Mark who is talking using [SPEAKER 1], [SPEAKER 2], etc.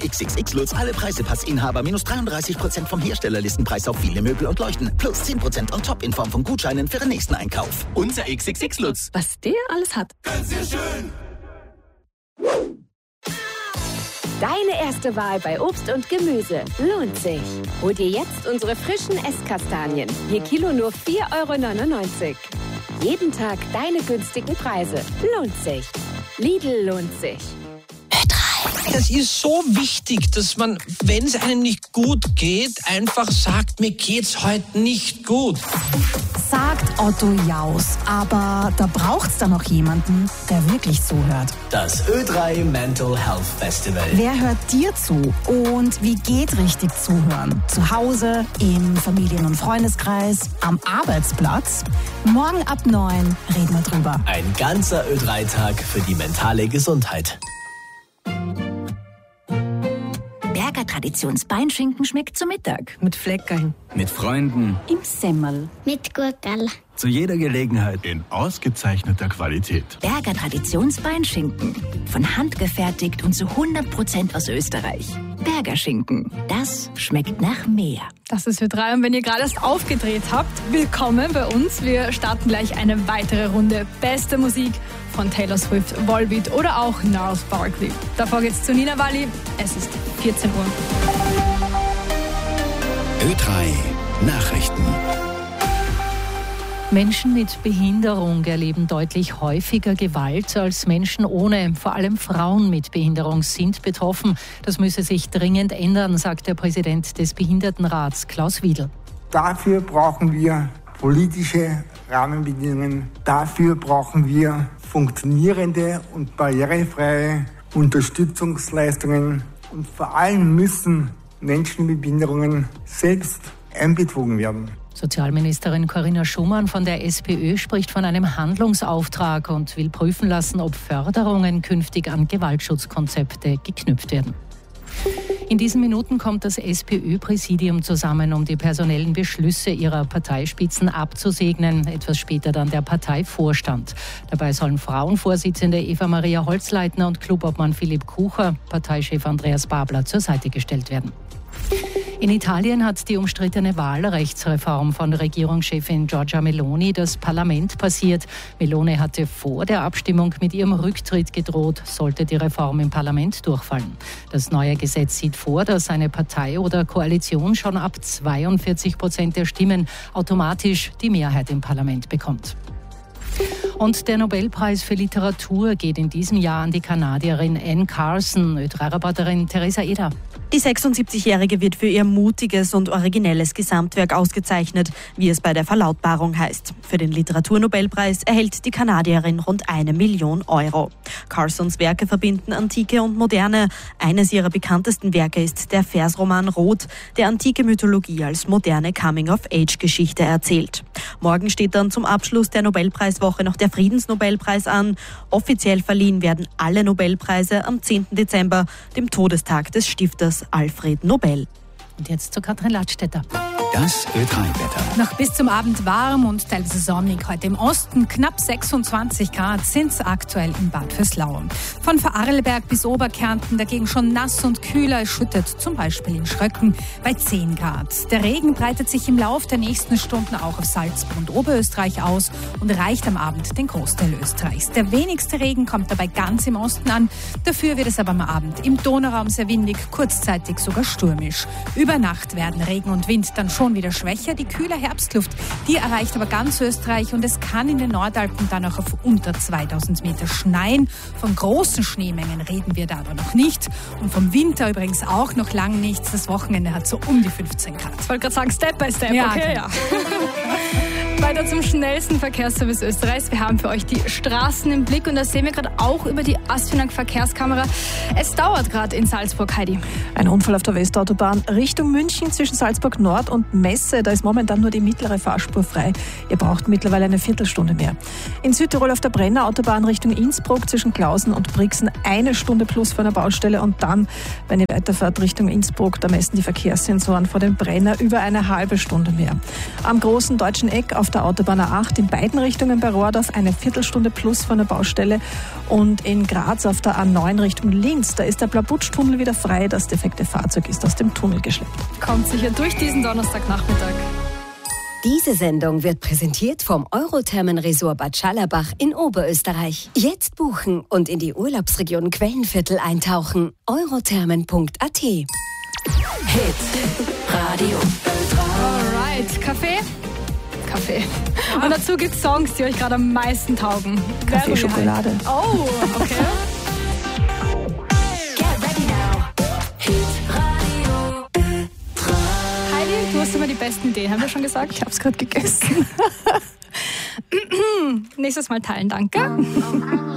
[SPEAKER 1] XXX Lutz alle Preisepassinhaber minus 33% vom Herstellerlistenpreis auf viele Möbel und Leuchten. Plus 10% on top in Form von Gutscheinen für den nächsten Einkauf. Unser XXX Lutz.
[SPEAKER 2] Was der alles hat.
[SPEAKER 3] Ganz sehr schön.
[SPEAKER 4] Deine erste Wahl bei Obst und Gemüse lohnt sich. Hol dir jetzt unsere frischen Esskastanien. Je Kilo nur 4,99 €. Jeden Tag deine günstigen Preise. Lohnt sich. Lidl lohnt sich.
[SPEAKER 5] Das ist so wichtig, dass man, wenn es einem nicht gut geht, einfach sagt, mir geht's heute nicht gut.
[SPEAKER 6] Sagt Otto Jaus, aber da braucht's dann noch jemanden, der wirklich zuhört.
[SPEAKER 7] Das Ö3 Mental Health Festival.
[SPEAKER 6] Wer hört dir zu? Und wie geht richtig zuhören? Zu Hause, im Familien- und Freundeskreis, am Arbeitsplatz? Morgen ab 9 reden wir drüber.
[SPEAKER 7] Ein ganzer Ö3-Tag für die mentale Gesundheit.
[SPEAKER 6] Berger Traditionsbeinschinken schmeckt zu Mittag.
[SPEAKER 2] Mit Fleckerln.
[SPEAKER 8] Mit Freunden.
[SPEAKER 6] Im Semmel.
[SPEAKER 9] Mit Gurkerl.
[SPEAKER 8] Zu jeder Gelegenheit.
[SPEAKER 10] In ausgezeichneter Qualität.
[SPEAKER 6] Berger Traditionsbeinschinken. Von Hand gefertigt und zu 100% aus Österreich. Berger Schinken. Das schmeckt nach mehr.
[SPEAKER 11] Das ist Ö3 und wenn ihr gerade erst aufgedreht habt, willkommen bei uns. Wir starten gleich eine weitere Runde beste Musik von Taylor Swift, Volbeat oder auch Gnarls Barkley. Davor geht's zu Nina Wally. Es ist 14 Uhr.
[SPEAKER 10] Ö3 Nachrichten.
[SPEAKER 12] Menschen mit Behinderung erleben deutlich häufiger Gewalt als Menschen ohne. Vor allem Frauen mit Behinderung sind betroffen. Das müsse sich dringend ändern, sagt der Präsident des Behindertenrats, Klaus Wiedl.
[SPEAKER 13] Dafür brauchen wir politische Rahmenbedingungen. Dafür brauchen wir funktionierende und barrierefreie Unterstützungsleistungen. Und vor allem müssen Menschen mit Behinderungen selbst einbezogen werden.
[SPEAKER 12] Sozialministerin Corinna Schumann von der SPÖ spricht von einem Handlungsauftrag und will prüfen lassen, ob Förderungen künftig an Gewaltschutzkonzepte geknüpft werden. In diesen Minuten kommt das SPÖ-Präsidium zusammen, um die personellen Beschlüsse ihrer Parteispitzen abzusegnen. Etwas später dann der Parteivorstand. Dabei sollen Frauenvorsitzende Eva-Maria Holzleitner und Clubobmann Philipp Kucher, Parteichef Andreas Babler zur Seite gestellt werden. In Italien hat die umstrittene Wahlrechtsreform von Regierungschefin Giorgia Meloni das Parlament passiert. Meloni hatte vor der Abstimmung mit ihrem Rücktritt gedroht, sollte die Reform im Parlament durchfallen. Das neue Gesetz sieht vor, dass eine Partei oder Koalition schon ab 42% der Stimmen automatisch die Mehrheit im Parlament bekommt. Und der Nobelpreis für Literatur geht in diesem Jahr an die Kanadierin Anne Carson, Ö3-Reporterin Theresa Eder.
[SPEAKER 14] Die 76-Jährige wird für ihr mutiges und originelles Gesamtwerk ausgezeichnet, wie es bei der Verlautbarung heißt. Für den Literaturnobelpreis erhält die Kanadierin rund 1 Million €. Carsons Werke verbinden Antike und Moderne. Eines ihrer bekanntesten Werke ist der Versroman Rot, der antike Mythologie als moderne Coming-of-Age-Geschichte erzählt. Morgen steht dann zum Abschluss der Nobelpreiswoche noch der Friedensnobelpreis an. Offiziell verliehen werden alle Nobelpreise am 10. Dezember, dem Todestag des Stifters Alfred Nobel.
[SPEAKER 12] Und jetzt zu Katrin Ladstätter.
[SPEAKER 10] Das Ö3-Wetter.
[SPEAKER 11] Noch bis zum Abend warm und teilweise sonnig. Heute im Osten knapp 26 Grad sind es aktuell in Bad Vöslau. Von Vorarlberg bis Oberkärnten dagegen schon nass und kühler. Es schüttet zum Beispiel in Schröcken bei 10 Grad. Der Regen breitet sich im Lauf der nächsten Stunden auch auf Salzburg und Oberösterreich aus und reicht am Abend den Großteil Österreichs. Der wenigste Regen kommt dabei ganz im Osten an. Dafür wird es aber am Abend im Donauraum sehr windig, kurzzeitig sogar stürmisch. Über Nacht werden Regen und Wind dann schon wieder schwächer. Die kühle Herbstluft, die erreicht aber ganz Österreich und es kann in den Nordalpen dann auch auf unter 2000 Meter schneien. Von großen Schneemengen reden wir da aber noch nicht. Und vom Winter übrigens auch noch lange nichts. Das Wochenende hat so um die 15 Grad. Ich wollte gerade sagen, Step by Step, ja, okay? Ja. Weiter zum schnellsten Verkehrsservice Österreichs. Wir haben für euch die Straßen im Blick und das sehen wir gerade auch über die Asfinag Verkehrskamera. Es dauert gerade in Salzburg, Heidi.
[SPEAKER 2] Ein Unfall auf der Westautobahn Richtung München zwischen Salzburg Nord und Messe. Da ist momentan nur die mittlere Fahrspur frei. Ihr braucht mittlerweile eine Viertelstunde mehr. In Südtirol auf der Brenner Autobahn Richtung Innsbruck zwischen Klausen und Brixen 1 Stunde plus vor einer Baustelle und dann, wenn ihr weiterfahrt Richtung Innsbruck, da messen die Verkehrssensoren vor dem Brenner über eine halbe Stunde mehr. Am großen deutschen Eck auf der Autobahn A8 in beiden Richtungen bei Rohrdorf eine Viertelstunde plus von der Baustelle. Und in Graz auf der A9 Richtung Linz, da ist der Blabutsch-Tunnel wieder frei. Das defekte Fahrzeug ist aus dem Tunnel geschleppt.
[SPEAKER 11] Kommt sicher durch diesen Donnerstagnachmittag.
[SPEAKER 4] Diese Sendung wird präsentiert vom Eurothermen-Resort Bad Schallerbach in Oberösterreich. Jetzt buchen und in die Urlaubsregion Quellenviertel eintauchen. eurothermen.at. Hit Radio.
[SPEAKER 11] Alright, Kaffee? Kaffee. Und dazu gibt es Songs, die euch gerade am meisten taugen.
[SPEAKER 2] Kaffee, Schokolade.
[SPEAKER 11] Oh, okay. Du hast immer die besten Ideen, haben wir schon gesagt?
[SPEAKER 2] Ich habe es gerade gegessen.
[SPEAKER 11] Nächstes Mal teilen, danke.